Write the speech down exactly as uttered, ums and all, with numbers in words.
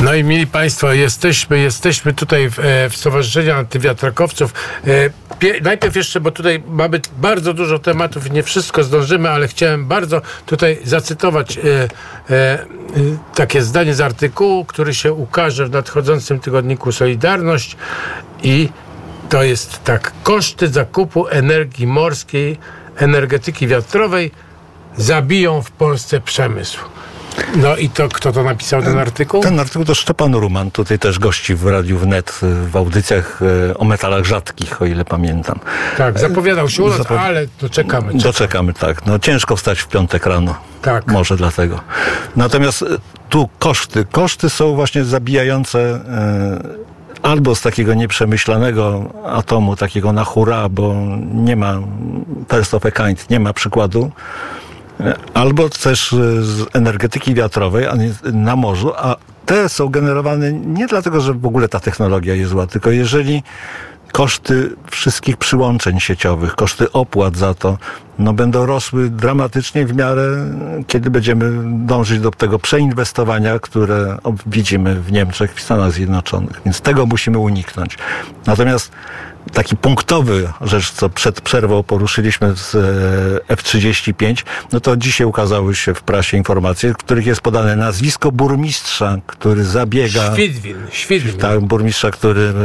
No i mili Państwo, jesteśmy, jesteśmy tutaj w, w Stowarzyszeniu Antywiatrakowców. Pie, najpierw jeszcze, bo tutaj mamy bardzo dużo tematów i nie wszystko zdążymy, ale chciałem bardzo tutaj zacytować e, e, takie zdanie z artykułu, który się ukaże w nadchodzącym tygodniku Solidarność i to jest tak: koszty zakupu energii morskiej, energetyki wiatrowej zabiją w Polsce przemysł. No i to kto to napisał, ten artykuł? Ten artykuł to Szczepan Ruman, tutaj też gości w Radiu Wnet w audycjach o metalach rzadkich, o ile pamiętam. Tak, zapowiadał się ulot, Zapo- ale doczekamy. Czekamy. Doczekamy, tak. No ciężko wstać w piątek rano. Tak. Może dlatego. Natomiast tu koszty. Koszty są właśnie zabijające e, albo z takiego nieprzemyślanego atomu, takiego na hura, bo nie ma first of a kind, nie ma przykładu, albo też z energetyki wiatrowej na morzu, a te są generowane nie dlatego, że w ogóle ta technologia jest zła, tylko jeżeli koszty wszystkich przyłączeń sieciowych, koszty opłat za to, no będą rosły dramatycznie w miarę, kiedy będziemy dążyć do tego przeinwestowania, które widzimy w Niemczech, w Stanach Zjednoczonych. Więc tego musimy uniknąć. Natomiast taki punktowy rzecz, co przed przerwą poruszyliśmy z F trzydzieści pięć, no to dzisiaj ukazały się w prasie informacje, w których jest podane nazwisko burmistrza, który zabiega... Świdwin, Świdwin. Tak, burmistrza, który